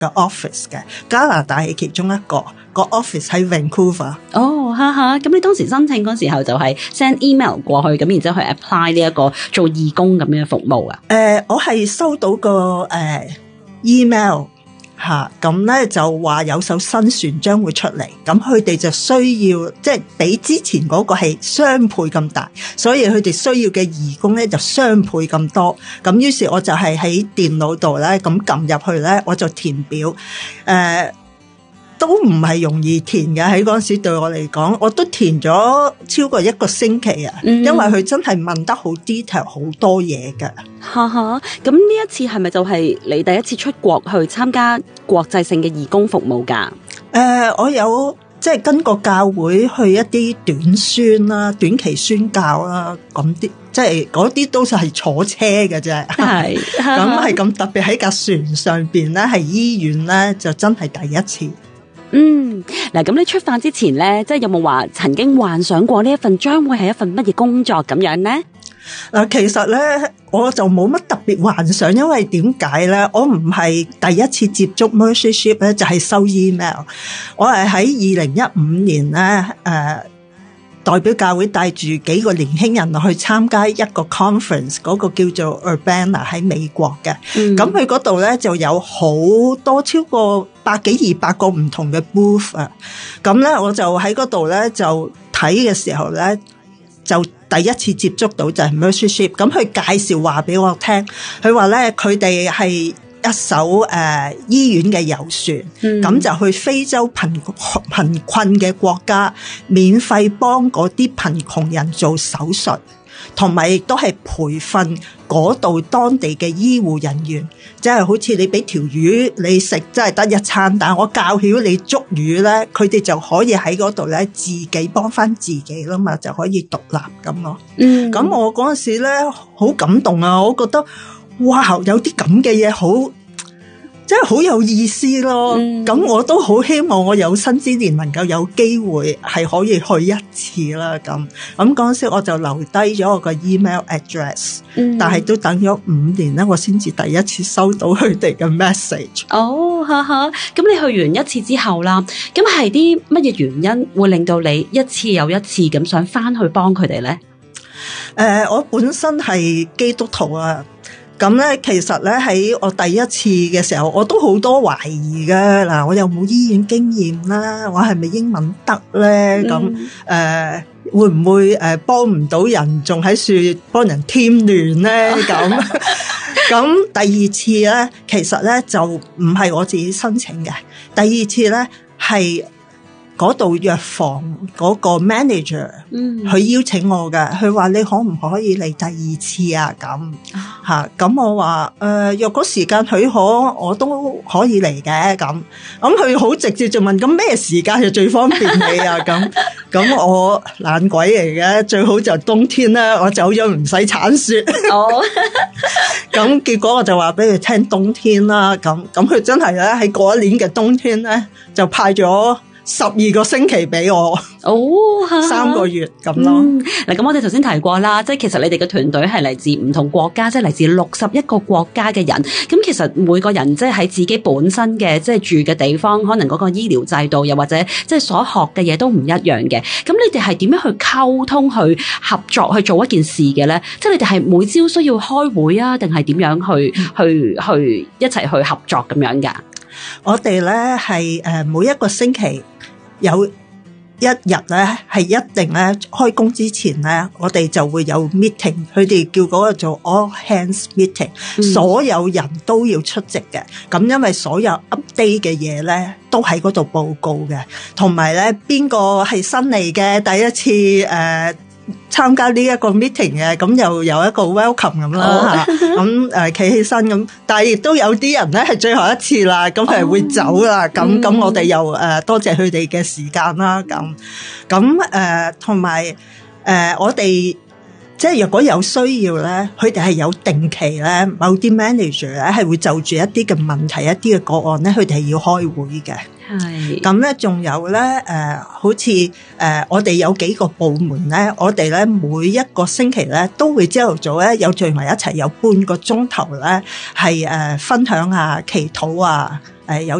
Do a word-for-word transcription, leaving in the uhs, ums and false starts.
嘅 office 嘅，加拿大係其中一個，個 office 喺 Vancouver。 哦，哈哈，咁你當時申請嗰時候就係 send email 過去，咁然之後去 apply 呢一個做義工咁樣嘅服務啊？ 誒、呃，我係收到個誒、呃、email。吓，咁咧就話有艘新船將會出嚟，咁佢哋就需要即係比之前嗰個係雙倍咁大，所以佢哋需要嘅義工咧就雙倍咁多。咁於是我就係喺電腦度咧咁撳入去咧，我就填表，誒、呃。都唔係容易填嘅，喺嗰陣時對我嚟講，我都填咗超過一個星期啊、嗯，因為佢真係問得好 detail 好多嘢嘅。 哈哈，咁呢一次係咪就係你第一次出國去參加國際性嘅義工服務㗎？誒、 呃，我有即係跟個教會去一啲短宣啦、短期宣教啦，咁啲即係嗰啲都係坐車嘅啫。係，咁係咁特別喺架船上邊咧，係醫院咧就真係第一次。 嗯，嗱，咁你出發之前咧，即係有冇話曾經幻想過呢一份將會係一份乜嘢工作咁樣咧？ 嗱，其實咧我就冇乜特別幻想，因為點解咧？我唔係第一次接觸 Mercy Ship 咧，就係收 email。我係喺二零一五年咧，誒、呃。代表教會帶住幾個年輕人去參加一個 conference， 嗰個叫做 Urbana 喺美國嘅。咁佢嗰度咧就有好多超過百幾二百個唔同嘅 booth 啊。咁咧我就喺嗰度咧就睇嘅時候咧，就第一次接觸到就係 Mercy Ship。咁佢介紹話俾我聽，佢話咧佢哋係一艘誒、呃、醫院嘅遊船，咁、嗯、就去非洲貧貧困嘅國家，免費幫嗰啲貧窮人做手術，同埋亦都係培訓嗰度當地嘅醫護人員，即係好似你俾條魚你食，真係得一餐，但係我教曉你捉魚咧，佢哋就可以喺嗰度咧自己幫翻自己啦嘛，就可以獨立咁咯。嗯，咁我嗰陣時咧好感動啊，我覺得。哇！有啲咁嘅嘢好，真係好有意思咯。咁、嗯、我都好希望我有生之年能夠有機會係可以去一次啦。咁咁嗰陣時我就留低咗我個 email address，、嗯、但係都等咗五年咧，我先至第一次收到佢哋嘅 message。 哦，哈哈！咁你去完一次之後啦，咁係啲乜嘢原因會令到你一次又一次咁想翻去幫佢哋咧？ 誒、呃，我本身係基督徒啊。咁咧，其實咧喺我第一次嘅時候，我都好多懷疑嘅。嗱，我有冇醫院經驗啦？我係咪英文得咧？咁、嗯、誒、呃，會唔會誒幫唔到人，仲喺處幫人添亂咧？咁咁第二次咧，其實咧就唔係我自己申請嘅。第二次咧係嗰度藥房嗰個 manager，嗯，佢邀請我嘅，佢話你可唔可以嚟第二次啊？咁吓，咁我話誒，若果時間許可，我都可以嚟嘅。咁咁佢好直接就問，咁咩時間就最方便你啊？咁咁我懶鬼嚟嘅，最好就冬天啦，我走咗唔使鏟雪。哦，咁結果我就話俾佢聽冬天啦。咁咁佢真係咧喺嗰一年嘅冬天咧，就派咗十二個星期俾我，哦，三個月咁咯。嗱、 嗯，咁我哋頭先提過啦，即係其實你哋嘅團隊係嚟自唔同國家，即係嚟自六十一個國家嘅人。咁其實每個人即係喺自己本身嘅即係住嘅地方，可能嗰個醫療制度又或者即係所學嘅嘢都唔一樣嘅。咁你哋係點樣去溝通、去合作、去做一件事嘅咧？即係你哋係每朝需要開會啊，定係點樣去、嗯、去去一齊去合作咁樣噶？ 我哋咧係誒每一個星期有一日咧係一定咧開工之前咧，我哋就會有 meeting， 佢哋叫嗰個做 all hands meeting，嗯，所有人都要出席嘅。咁因為所有 update 嘅嘢咧都喺嗰度報告嘅，同埋咧邊個係新嚟嘅第一次誒。呃參加呢一個 meeting 嘅，咁又有一個 welcome 咁啦吓，咁誒企起身咁，但係亦都有啲人咧係最後一次啦，咁佢係會走啦，咁咁我哋又誒多謝佢哋嘅時間啦，咁咁誒同埋誒我哋即係若果有需要咧，佢哋係有定期咧，某啲 manager 咧係會就住一啲嘅問題、一啲嘅個案咧，佢哋係要開會嘅。係咁咧，仲有咧，誒、呃，好似誒、呃，我哋有幾個部門咧，我哋咧每一個星期咧都會朝頭早咧有聚埋一齊，有半個鐘頭咧係誒分享啊、祈禱啊， 誒有